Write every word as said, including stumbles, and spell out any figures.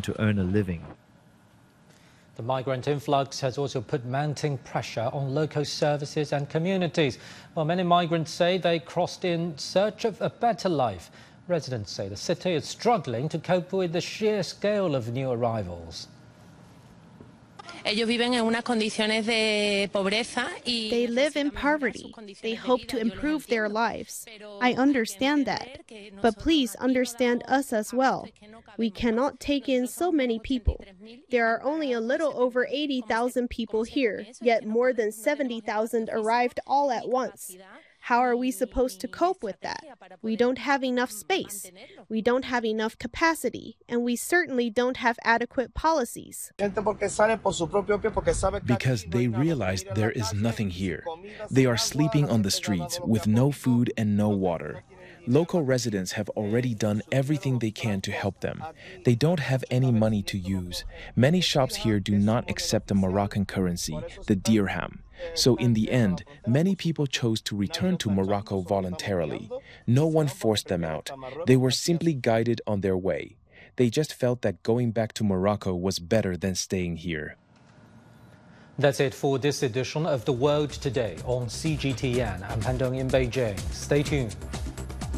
to earn a living. The migrant influx has also put mounting pressure on local services and communities. While many migrants say they crossed in search of a better life, residents say the city is struggling to cope with the sheer scale of new arrivals. They live in poverty. They hope to improve their lives. I understand that. But please understand us as well. We cannot take in so many people. There are only a little over eighty thousand people here, yet more than seventy thousand arrived all at once. How are we supposed to cope with that? We don't have enough space. We don't have enough capacity, and we certainly don't have adequate policies. Because they realize there is nothing here. They are sleeping on the streets with no food and no water. Local residents have already done everything they can to help them. They don't have any money to use. Many shops here do not accept the Moroccan currency, the dirham. So in the end, many people chose to return to Morocco voluntarily. No one forced them out. They were simply guided on their way. They just felt that going back to Morocco was better than staying here. That's it for this edition of The World Today on C G T N. I'm Han Dong in Beijing. Stay tuned.